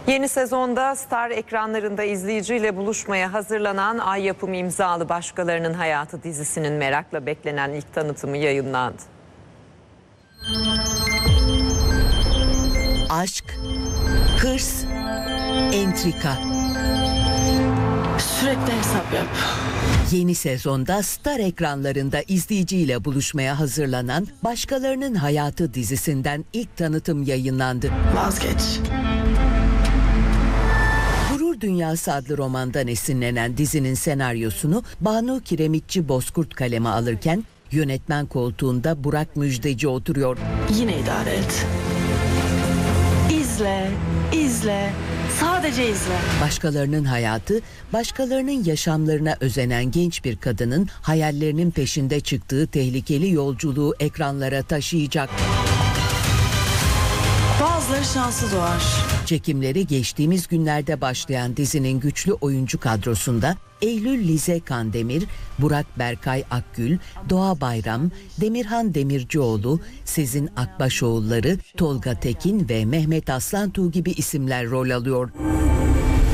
Yeni sezonda Star ekranlarında izleyiciyle buluşmaya hazırlanan Ay Yapım imzalı Başkalarının Hayatı dizisinin merakla beklenen ilk tanıtımı yayınlandı. Aşk, hırs, entrika. Sürekli hesap yap. Yeni sezonda Star ekranlarında izleyiciyle buluşmaya hazırlanan Başkalarının Hayatı dizisinden ilk tanıtım yayınlandı. Vazgeç. Gurur Dünyası adlı romandan esinlenen dizinin senaryosunu Banu Kiremitçi Bozkurt kaleme alırken yönetmen koltuğunda Burak Müjdeci oturuyor. Yine idare et. İzle, izle, sadece izle. Başkalarının hayatı, başkalarının yaşamlarına özenen genç bir kadının hayallerinin peşinde çıktığı tehlikeli yolculuğu ekranlara taşıyacak. Bazıları şanslı doğar. Çekimleri geçtiğimiz günlerde başlayan dizinin güçlü oyuncu kadrosunda Eylül Lize Kandemir, Burak Berkay Akgül, Doğa Bayram, Demirhan Demircioğlu, Sezin Akbaşoğulları, Tolga Tekin ve Mehmet Aslantuğ gibi isimler rol alıyor.